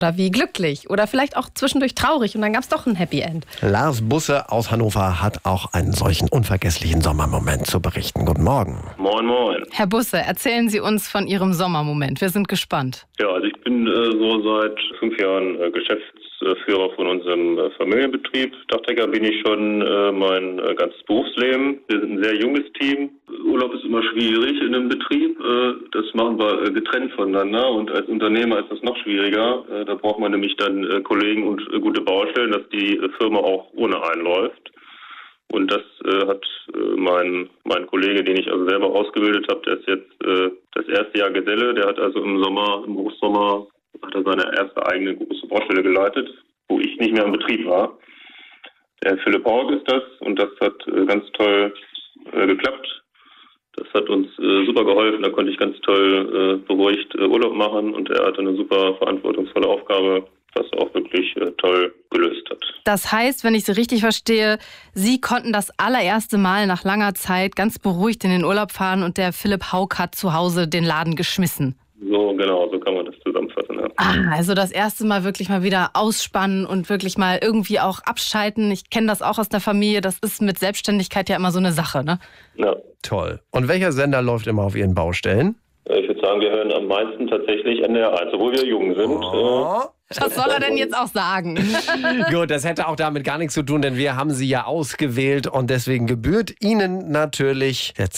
Oder wie glücklich oder vielleicht auch zwischendurch traurig und dann gab es doch ein Happy End. Lars Busse aus Hannover hat auch einen solchen unvergesslichen Sommermoment zu berichten. Guten Morgen. Moin, moin. Herr Busse, erzählen Sie uns von Ihrem Sommermoment. Wir sind gespannt. Ja, also ich bin so seit 5 Jahren Geschäftsführer von unserem Familienbetrieb. Dachdecker bin ich schon mein ganzes Berufsleben. Wir sind ein sehr junges Team. Urlaub ist immer schwierig in einem Betrieb. Das machen wir getrennt voneinander und als Unternehmer ist das noch schwieriger. Da braucht man nämlich dann Kollegen und gute Baustellen, dass die Firma auch ohne einläuft. Und das hat mein Kollege, den ich also selber ausgebildet habe, der ist jetzt das erste Jahr Geselle. Der hat also im Hochsommer, hat er seine erste eigene große Baustelle geleitet, wo ich nicht mehr im Betrieb war. Der Philipp Haug ist das und das hat ganz toll geklappt. Das hat uns super geholfen. Da konnte ich ganz toll beruhigt Urlaub machen und er hatte eine super verantwortungsvolle Aufgabe, was er auch wirklich toll gelöst hat. Das heißt, wenn ich Sie richtig verstehe, Sie konnten das allererste Mal nach langer Zeit ganz beruhigt in den Urlaub fahren und der Philipp Haug hat zu Hause den Laden geschmissen. So, genau, so kann man das zusammenfassen. Ja. Also das erste Mal wirklich mal wieder ausspannen und wirklich mal irgendwie auch abschalten. Ich kenne das auch aus der Familie. Das ist mit Selbstständigkeit ja immer so eine Sache, ne? Ja. Toll. Und welcher Sender läuft immer auf Ihren Baustellen? Ich würde sagen, wir hören am meisten tatsächlich NDR 1, obwohl wir jung sind. Was soll er denn jetzt auch sagen? Gut, das hätte auch damit gar nichts zu tun, denn wir haben Sie ja ausgewählt und deswegen gebührt Ihnen natürlich der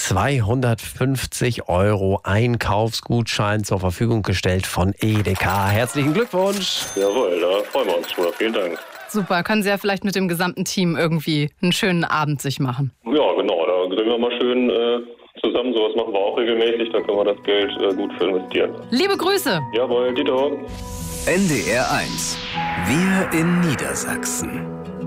250 € Einkaufsgutschein zur Verfügung gestellt von Edeka. Herzlichen Glückwunsch! Jawohl, da freuen wir uns schon. Vielen Dank. Super, können Sie ja vielleicht mit dem gesamten Team irgendwie einen schönen Abend sich machen. Ja, genau, da grillen wir mal schön zusammen. Sowas machen wir auch regelmäßig, da können wir das Geld gut für investieren. Liebe Grüße! Jawohl, Dito. NDR 1. Wir in Niedersachsen.